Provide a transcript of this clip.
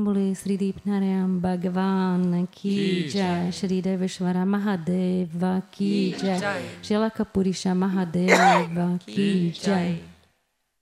Om Bole Sri Dipnarayam Bhagavan Ki Jai, Shri Deveshwara Mahadeva Ki Jai, Shalaka Purisha Mahadeva Ki Jai.